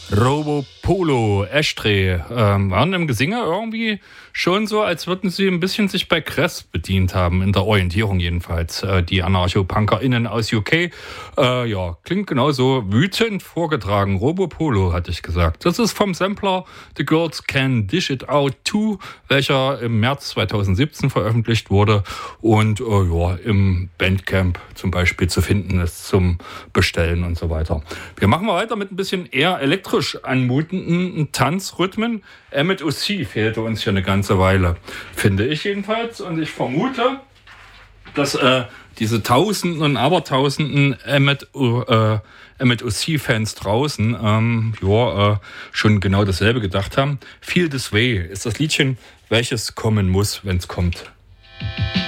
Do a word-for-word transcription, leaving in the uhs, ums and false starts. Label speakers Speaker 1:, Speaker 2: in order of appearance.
Speaker 1: Robopolo, Ashtray, ähm, waren im Gesinge irgendwie schon so, als würden sie ein bisschen sich bei Kress bedient haben, in der Orientierung jedenfalls. Äh, die AnarchopunkerInnen aus U K, äh, ja, klingt genauso wütend vorgetragen. Robopolo, hatte ich gesagt. Das ist vom Sampler The Girls Can Dish It Out zwei, welcher im März zweitausendsiebzehn veröffentlicht wurde und äh, ja, im Bandcamp zum Beispiel zu finden ist zum Bestellen und so weiter. Wir machen mal weiter mit ein bisschen eher elektrisch anmutenden Tanzrhythmen. Emmett O C fehlte uns hier eine ganze Weile, finde ich jedenfalls. Und ich vermute, dass äh, diese Tausenden und Abertausenden Emmett, äh, Emmett O C-Fans draußen ähm, ja, äh, schon genau dasselbe gedacht haben. Feel This Way ist das Liedchen, welches kommen muss, wenn es kommt.